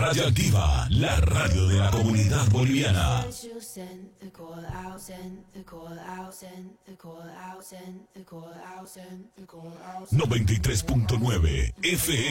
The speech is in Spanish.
Radioactiva, la radio de la comunidad boliviana. 93.9 FM.